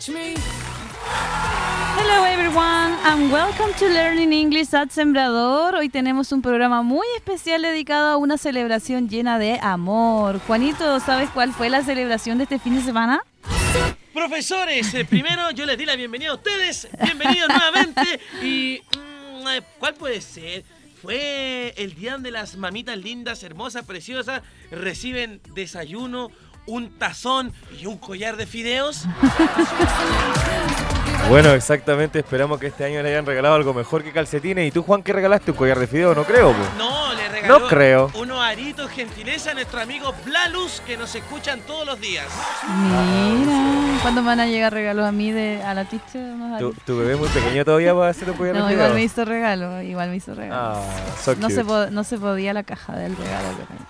touch me. Hello everyone and welcome to Learning English at Sembrador. Hoy tenemos un programa muy especial dedicado a una celebración llena de amor. Juanito, ¿sabes cuál fue la celebración de este fin de semana? Profesores, primero yo les di la bienvenida a ustedes. Bienvenidos nuevamente. Y ¿cuál puede ser? Fue el día donde las mamitas lindas, hermosas, preciosas reciben desayuno, un tazón y un collar de fideos. Bueno, exactamente, esperamos que este año le hayan regalado algo mejor que calcetines. ¿Y tú, Juan, qué regalaste? ¿Un collar de fideo? No creo, pues. No, le regaló No creo. unos aritos gentileza a nuestro amigo Blaluz, que nos escuchan todos los días. Mira, ¿cuándo me van a llegar regalos a mí a la teacher? Unos aritos? ¿Tu bebé es muy pequeño todavía para hacer un collar No, de igual fideo? me hizo regalo, Ah, so No cute. no se podía la caja del regalo.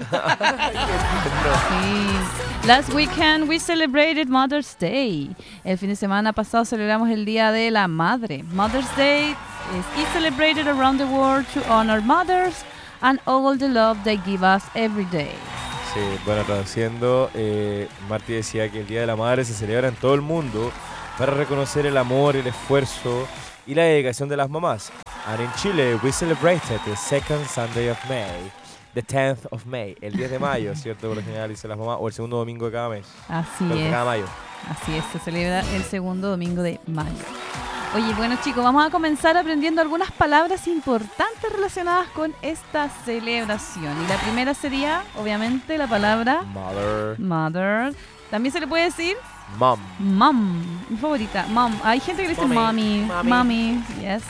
Sí. Last weekend we celebrated Mother's Day. El fin de semana pasado celebramos el Día de la Madre. Mother's Day is celebrated around the world to honor mothers and all the love they give us every day. Sí, bueno, traduciendo, Marty decía que el Día de la Madre se celebra en todo el mundo para reconocer el amor, el esfuerzo y la dedicación de las mamás. And in Chile, we celebrated the second Sunday of May, the 10th of May, el 10 de mayo, ¿cierto? Por lo general dicen las mamás, o el segundo domingo de cada mes. Así De es. cada mayo. Así es, se celebra el segundo domingo de mayo. Oye, bueno chicos, vamos a comenzar aprendiendo algunas palabras importantes relacionadas con esta celebración. Y la primera sería, obviamente, la palabra Mother, mother. También se le puede decir mom, mom, mi favorita, mom. Hay gente que le dice mommy, mommy, yes.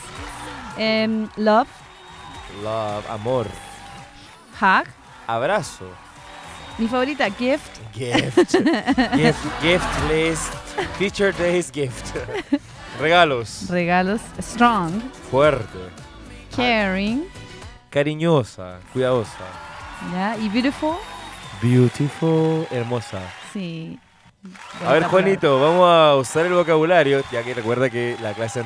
Love, love, amor, hug. abrazo, Mi favorita, gift. gift, gift, please, Teacher Day's gift, regalos, Regalos, strong, fuerte, caring, cariñosa, cuidadosa, ¿ya? Y beautiful, beautiful, hermosa. sí. A ver, Bonita Juanito, vamos a usar el vocabulario, ya que recuerda que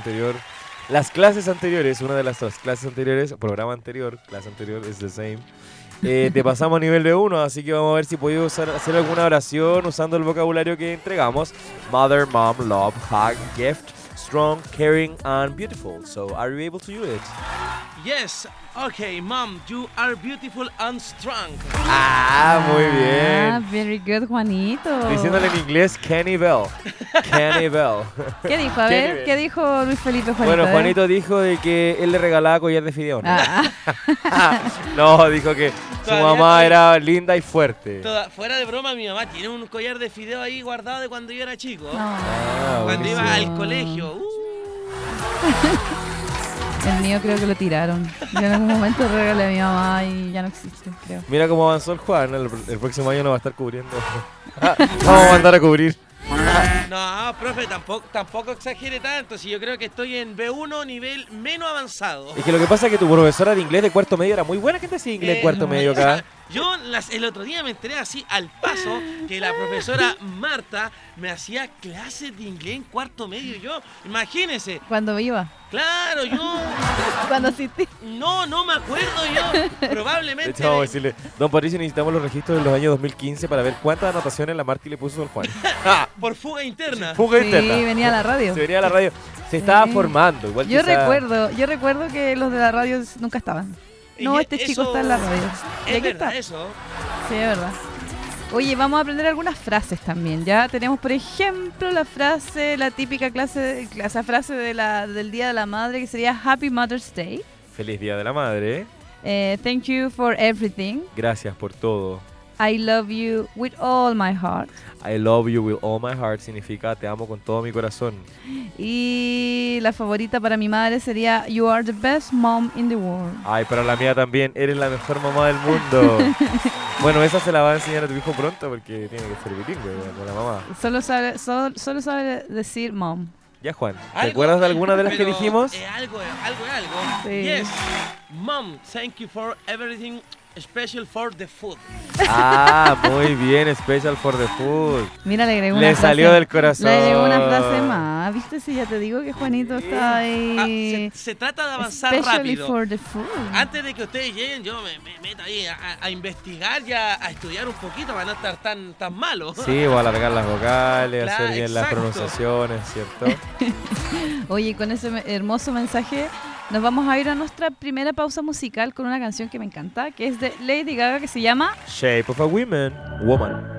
las clases anteriores, una de las dos clases anteriores, programa anterior, clase anterior es the same, te pasamos a nivel B1, así que vamos a ver si podemos hacer alguna oración usando el vocabulario que entregamos. Mother, mom, love, hug, gift, strong, caring, and beautiful. So, are you able to use it? Yes, okay, mom, you are beautiful and strong. Ah, muy Ah, bien. very good, Juanito. Diciéndole en inglés, Kenny Bell. Kenny Bell. ¿Qué dijo? A Qué ver, nivel. ¿qué dijo Luis Felipe Juanito? Bueno, A ver. Juanito dijo de que él le regalaba collar de fideo, ¿no? Ah, No, dijo que su Todavía mamá estoy- era linda y fuerte. Fuera de broma, mi mamá tiene un collar de fideo ahí guardado de cuando yo era chico. no. Ah, Cuando iba buenísimo. al colegio. El mío creo que lo tiraron. Yo en algún momento regalé a mi mamá y ya no existe, creo. Mira cómo avanzó el Juan, el próximo año nos va a estar cubriendo. Vamos a mandar a cubrir. No, profe, tampoco exagere tanto. Si yo creo que estoy en B1, nivel menos avanzado. Es que lo que pasa es que tu profesora de inglés de cuarto medio era muy buena. ¿Quién te hacía inglés de cuarto medio acá? Yo el otro día me enteré así al paso que la profesora Marta me hacía clases de inglés en cuarto medio. Yo, imagínense, ¿Cuándo iba? claro, yo ¿Cuándo asistí? no me acuerdo yo. De Probablemente. hecho, vamos a decirle, don Patricio, necesitamos los registros de los años 2015 para ver cuántas anotaciones la Marti le puso al Juan. Por fuga interna. Fuga Sí, interna. venía a la radio. Se venía a la radio. Se estaba Sí. formando. Igual Yo quizá- recuerdo que los de la radio nunca estaban. No, Y este chico eso está en la radio. ¿Y Es aquí verdad, está? eso. Sí, es verdad. Oye, vamos a aprender algunas frases también, ¿ya? Tenemos, por ejemplo, la típica esa frase del Día de la Madre, que sería Happy Mother's Day. Feliz Día de la Madre. Thank you for everything. Gracias por todo. I love you with all my heart. I love you with all my heart significa te amo con todo mi corazón. Y la favorita para mi madre sería You are the best mom in the world. Ay, para la mía también, eres la mejor mamá del mundo. Bueno, esa se la va a enseñar a tu hijo pronto porque tiene que ser bilingüe con la mamá. Solo sabe decir mom. Ya, Juan, ¿te Algo- acuerdas de alguna de las que pero dijimos? Algo. Sí. Yes. Mom, thank you for everything special for the food. Ah, muy bien, special for the food. Mira, le agregó Le una frase. salió del corazón. Le agregó una frase más, ¿viste? avances y ya te digo que Juanito está ahí. Se trata de avanzar Especially rápido. for the food. Antes de que ustedes lleguen, yo me meto ahí a investigar y a estudiar un poquito para no estar tan malo. Sí, o alargar las vocales, Claro, hacer bien las exacto. pronunciaciones, ¿cierto? Oye, con ese hermoso mensaje nos vamos a ir a nuestra primera pausa musical con una canción que me encanta, que es de Lady Gaga, que se llama Shape of a Woman.